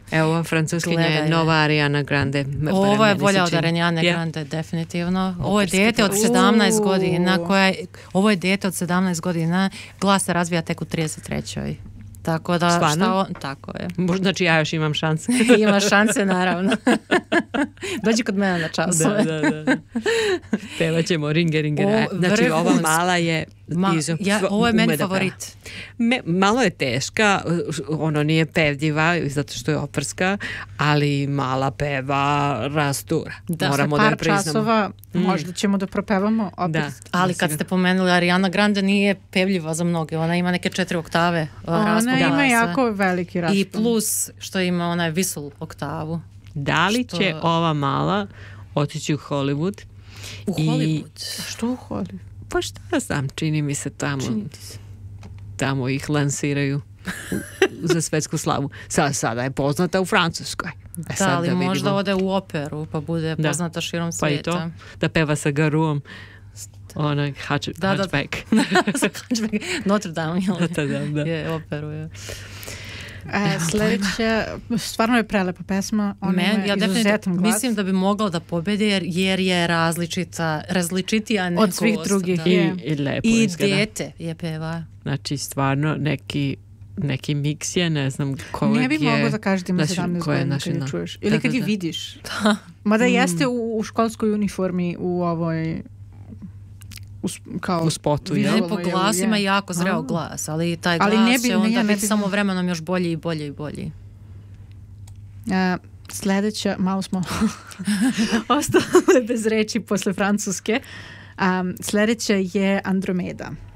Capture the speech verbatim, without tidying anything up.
Evo, francuskinja je nova Ariana Grande. Ovo je bolja od Ariane Grande, definitivno. Ovo je dete od sedamnaest godina, koja, ovo je dete od sedamnaest godina, glas se razvija tek u trideset trećoj Tako da, Stvarno? šta on, tako je. Znači ja još imam šanse. Imaš šanse, naravno. Dođi kod mene na časove. Da, da, da. Pevat ćemo ringe, ringe. O, znači vrhunsk... ova mala je Ma, izo, ja, ovo je meni da favorit. Me, malo je teška, ono nije pevljiva zato što je operska, ali mala peva rastura. Da, moramo par da priznamo. časova mm. možda ćemo da propevamo opet. Da, ali kad ste pomenuli, Ariana Grande nije pevljiva za mnoge, ona ima neke četiri oktave. Ona ima glasa. Jako veliki raspon. I plus što ima onaj visul oktavu. Da li što... će ova mala otići u Hollywood? U Hollywood? I... Što u Hollywood? Pa šta znam, čini mi se tamo. Se. Tamo ih lansiraju za svetsku slavu. Sada, sada je poznata u Francuskoj. E da, ali da možda ode u operu pa bude da. poznata širom svijeta. Pa i to, da peva sa Garuom. Onaj hatchback. Da, da. hatchback. Notre Dame, Notre Dame, da. Je operu, je. E, sljedeća, stvarno je prelepa pesma, ona Men, ima ja izuzetan glas. Mislim da bi mogla da pobedi jer, jer je različita, različitija nego od svih drugih. I, i lepo I izgleda. dete je peva. Znači stvarno neki neki miks je, ne znam kojeg je. Ne bi mogla da kažeš da ima znači, sedamnaest godina kad je čuješ. Ili da, kad da, je da. vidiš. Mada mm. jeste u, u školskoj uniformi u ovoj u, kao u spotu. Ja. Po glasu ima jako zreo glas, ali taj glas ali ne bi, će onda biti bi... samo vremenom još bolji i bolji i bolji. Uh, sljedeća, malo smo ostale bez reči posle francuske. Um, sljedeća je Andromeda.